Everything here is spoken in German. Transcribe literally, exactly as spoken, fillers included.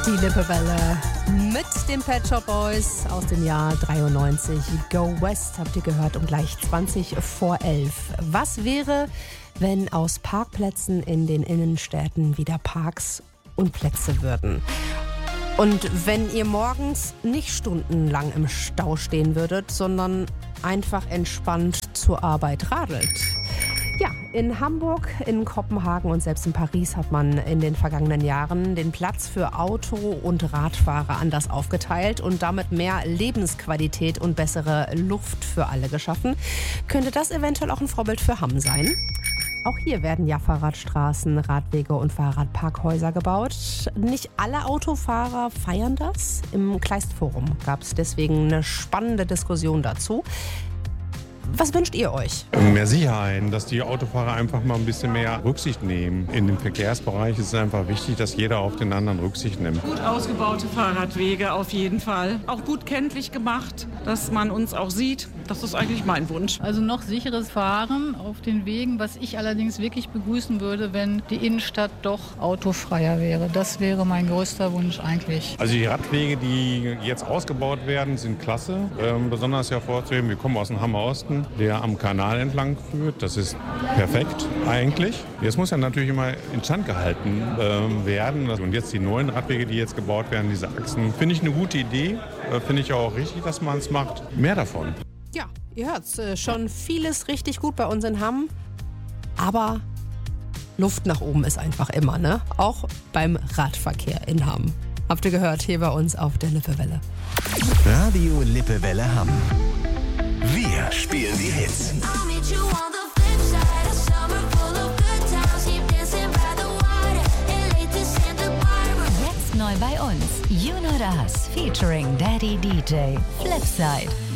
Die Lippewelle mit den Pet Shop Boys aus dem Jahr dreiundneunzig. Go West habt ihr gehört um gleich zwanzig vor elf. Was wäre, wenn aus Parkplätzen in den Innenstädten wieder Parks und Plätze würden? Und wenn ihr morgens nicht stundenlang im Stau stehen würdet, sondern einfach entspannt zur Arbeit radelt? Ja, in Hamburg, in Kopenhagen und selbst in Paris hat man in den vergangenen Jahren den Platz für Auto- und Radfahrer anders aufgeteilt und damit mehr Lebensqualität und bessere Luft für alle geschaffen. Könnte das eventuell auch ein Vorbild für Hamm sein? Auch hier werden ja Fahrradstraßen, Radwege und Fahrradparkhäuser gebaut. Nicht alle Autofahrer feiern das. Im Kleistforum gab es deswegen eine spannende Diskussion dazu. Was wünscht ihr euch? Mehr Sicherheit, dass die Autofahrer einfach mal ein bisschen mehr Rücksicht nehmen. In dem Verkehrsbereich ist es einfach wichtig, dass jeder auf den anderen Rücksicht nimmt. Gut ausgebaute Fahrradwege auf jeden Fall. Auch gut kenntlich gemacht, dass man uns auch sieht. Das ist eigentlich mein Wunsch. Also noch sicheres Fahren auf den Wegen, was ich allerdings wirklich begrüßen würde, wenn die Innenstadt doch autofreier wäre. Das wäre mein größter Wunsch eigentlich. Also die Radwege, die jetzt ausgebaut werden, sind klasse. Ähm, besonders hervorzuheben, wir kommen aus dem Hammer Osten, der am Kanal entlang führt. Das ist perfekt eigentlich. Jetzt muss ja natürlich immer instand gehalten ähm, werden. Und jetzt die neuen Radwege, die jetzt gebaut werden, diese Achsen, finde ich eine gute Idee. Äh, finde ich auch richtig, dass man es macht. Mehr davon. Ja, ihr hört's, äh, schon vieles richtig gut bei uns in Hamm. Aber Luft nach oben ist einfach immer, ne? Auch beim Radverkehr in Hamm. Habt ihr gehört, hier bei uns auf der Lippewelle. Radio Lippewelle Hamm. Wir spielen die Hits. Jetzt neu bei uns. You Know Das featuring Daddy D J. Flipside.